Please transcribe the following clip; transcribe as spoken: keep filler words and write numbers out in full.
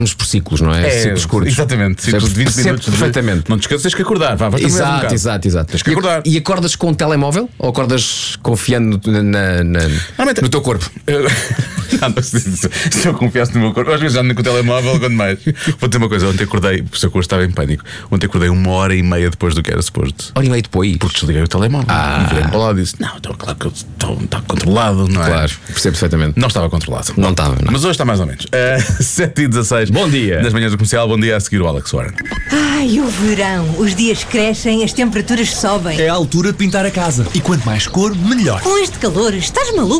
por ciclos, não é? É, ciclos curtos. Exatamente, ciclos de vinte Percebo minutos. De... perfeitamente. Não te esqueças, tens que acordar. Vá, vais Exato, um exato, exato. Tens que e, acordar. e acordas com o telemóvel ou acordas confiando no, na, na, no teu corpo? Eu... Não, se, se eu confiasse no meu corpo, às vezes já ando com o telemóvel, quando mais. Vou dizer uma coisa, ontem acordei, por isso eu estava em pânico. Ontem acordei uma hora e meia depois do que era suposto. Hora e meia depois? Porque desliguei o telemóvel. Ah. E virei para lá e disse: Não, então, claro que eu estou, está controlado, não é? Claro, percebo perfeitamente. Não estava controlado. Não estava, não. Mas hoje está mais ou menos. Uh, sete e dezasseis. Bom dia. Nas manhãs do comercial, bom dia a seguir o Alex Warren. Ai, o verão. Os dias crescem, as temperaturas sobem. É a altura de pintar a casa. E quanto mais cor, melhor. Com este calor, estás maluco?